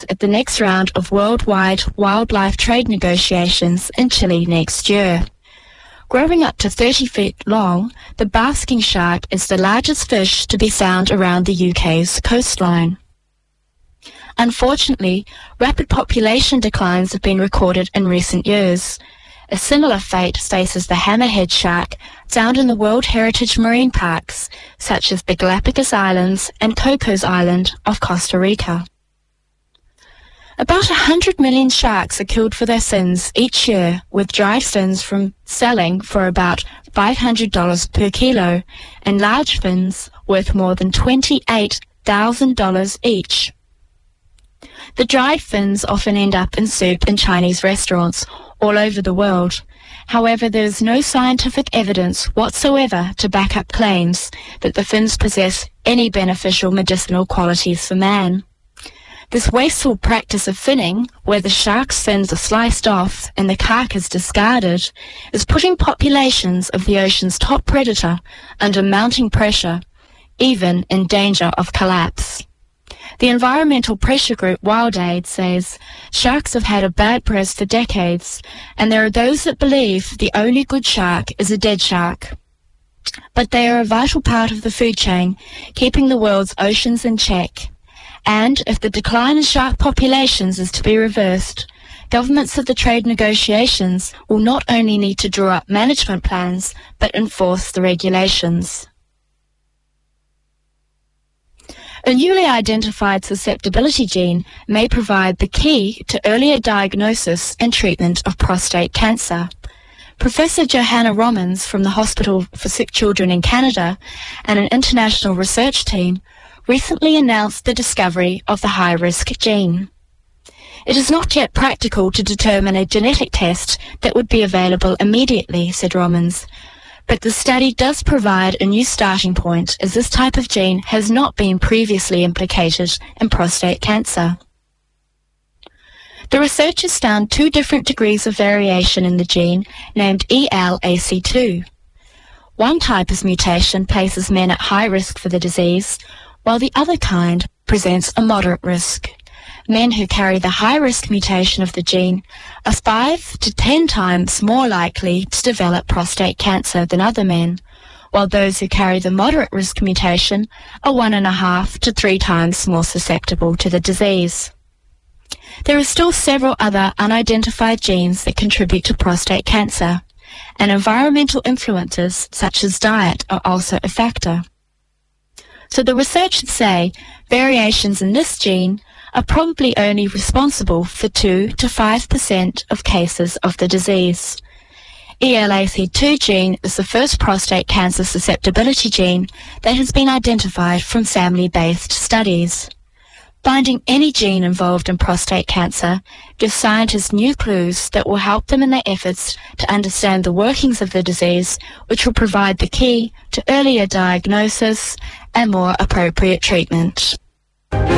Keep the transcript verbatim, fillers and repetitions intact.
at the next round of worldwide wildlife trade negotiations in Chile next year. Growing up to thirty feet long, the basking shark is the largest fish to be found around the U K's coastline. Unfortunately, rapid population declines have been recorded in recent years. A similar fate faces the hammerhead shark found in the World Heritage Marine Parks, such as the Galapagos Islands and Cocos Island off Costa Rica. About one hundred million sharks are killed for their fins each year, with dried fins from selling for about five hundred dollars per kilo and large fins worth more than twenty-eight thousand dollars each. The dried fins often end up in soup in Chinese restaurants all over the world. However, there is no scientific evidence whatsoever to back up claims that the fins possess any beneficial medicinal qualities for man. This wasteful practice of finning, where the shark's fins are sliced off and the carcass discarded, is putting populations of the ocean's top predator under mounting pressure, even in danger of collapse. The environmental pressure group WildAid says sharks have had a bad press for decades, and there are those that believe the only good shark is a dead shark. But they are a vital part of the food chain, keeping the world's oceans in check. And if the decline in shark populations is to be reversed, governments of the trade negotiations will not only need to draw up management plans, but enforce the regulations. A newly identified susceptibility gene may provide the key to earlier diagnosis and treatment of prostate cancer. Professor Johanna Romans from the Hospital for Sick Children in Canada and an international research team recently announced the discovery of the high-risk gene. It is not yet practical to determine a genetic test that would be available immediately, said Romans. But the study does provide a new starting point, as this type of gene has not been previously implicated in prostate cancer. The researchers found two different degrees of variation in the gene named E L A C two. One type of mutation places men at high risk for the disease, while the other kind presents a moderate risk. Men who carry the high-risk mutation of the gene are five to ten times more likely to develop prostate cancer than other men, while those who carry the moderate risk mutation are one and a half to three times more susceptible to the disease. There are still several other unidentified genes that contribute to prostate cancer, and environmental influences such as diet are also a factor. So the researchers say variations in this gene are probably only responsible for two to five percent of cases of the disease. E L A C two gene is the first prostate cancer susceptibility gene that has been identified from family-based studies. Finding any gene involved in prostate cancer gives scientists new clues that will help them in their efforts to understand the workings of the disease, which will provide the key to earlier diagnosis and more appropriate treatment.